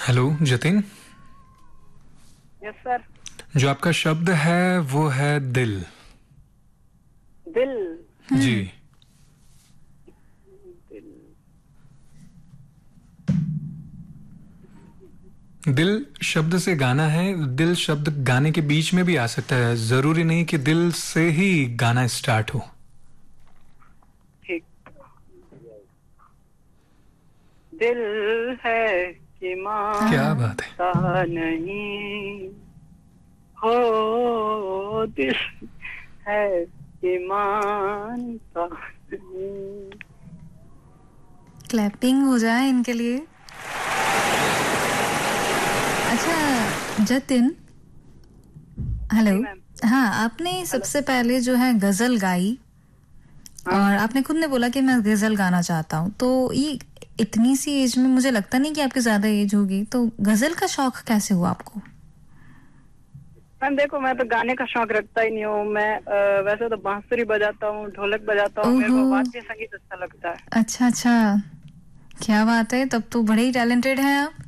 Hello Jatin. Yes sir. जो आपका शब्द है वो है दिल। दिल। जी। दिल। दिल शब्द से गाना है। दिल शब्द गाने के बीच में भी आ सकता है, जरूरी नहीं कि दिल से ही गाना स्टार्ट हो। ठीक। दिल है कि क्या बात है। मानता नहीं हो, दिल है कि मानता नहीं। क्लैपिंग हो जाए इनके लिए। अच्छा जतिन, हेलो। जी मैम। हाँ, आपने सबसे पहले जो है गजल गाई हाँ। और आपने खुद ने बोला कि मैं गजल गाना चाहता हूँ, तो ये इतनी सी एज में मुझे लगता नहीं कि आपकी ज्यादा एज होगी, तो गजल का शौक कैसे हुआ आपको? मैम देखो, मैं तो गाने का शौक रखता ही नहीं हूँ। मैं वैसे तो बांसुरी बजाता हूँ, ढोलक बजाता हूँ। मेरे ओहो, को वाद्य संगीत अच्छा लगता है। अच्छा अच्छा, क्या बात है, तब तो बड़े ही टैलेंटेड हैं आप।